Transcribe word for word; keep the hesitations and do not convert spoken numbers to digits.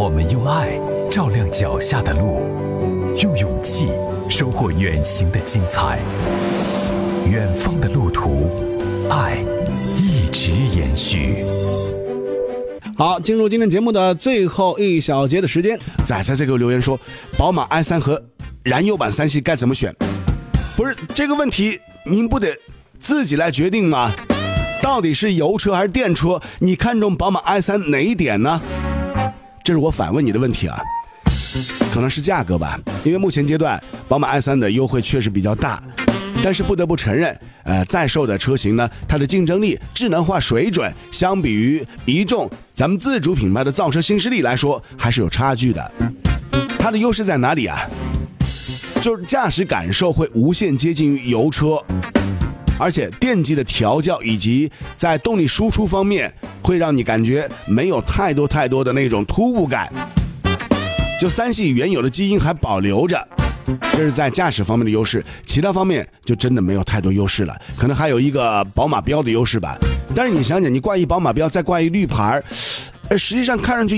我们用爱照亮脚下的路，用勇气收获远行的精彩。远方的路途，爱一直延续。 好，进入今天节目的最后一小节的时间。仔仔这个留言说，宝马 i 三 和燃油版三系该怎么选？不是这个问题，您不得自己来决定吗？到底是油车还是电车？你看中宝马 i 三 哪一点呢？这是我反问你的问题啊。可能是价格吧，因为目前阶段宝马 i 三 的优惠确实比较大，但是不得不承认，呃，在售的车型呢，它的竞争力、智能化水准，相比于一众咱们自主品牌的造车新势力来说，还是有差距的。它的优势在哪里啊？就是驾驶感受会无限接近于油车，而且电机的调教以及在动力输出方面，会让你感觉没有太多太多的那种突兀感。就三系原有的基因还保留着，这是在驾驶方面的优势，其他方面就真的没有太多优势了，可能还有一个宝马标的优势吧。但是你想想，你挂一宝马标再挂一绿牌，呃，实际上看上去